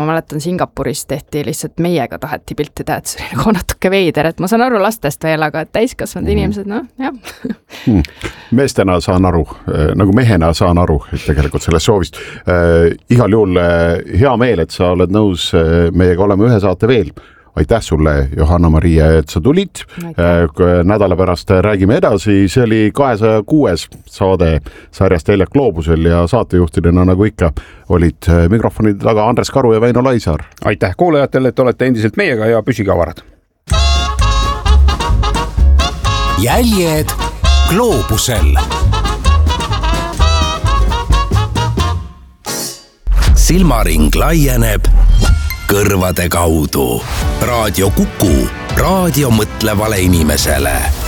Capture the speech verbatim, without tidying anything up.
Ma mäletan, Singapuris tehti lihtsalt meiega taheti pilti teha, et see oli nagu natuke veider, et ma saan aru lastest veel, aga täiskasvanud mm. inimesed, noh, jah. mm. Meestena saan aru, nagu mehena saan aru, et tegelikult sellest soovist. Äh, igal juhul hea meel, et sa oled nõus meiega olema ühe saate veel. Aitäh sulle, Johanna-Maria, et sa tulid. Nädala pärast räägime edasi. See oli kahesaja kuues saade sarjast Väljak Gloobusel ja saatejuhtidena nagu ikka olid mikrofonide taga Andres Karu ja Väino Laisaar. Aitäh kuulajatele, et olete endiselt meiega ja püsige avarad. Jäljed Gloobusel. Silmaring laieneb kõrvade kaudu. Raadio Kuku, raadio mõtlevale inimesele.